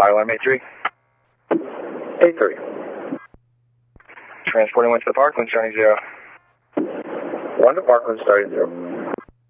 Fire alarm 83. 83. Transporting 1 to the Parkland, starting 0. 1 to Parkland, starting 0.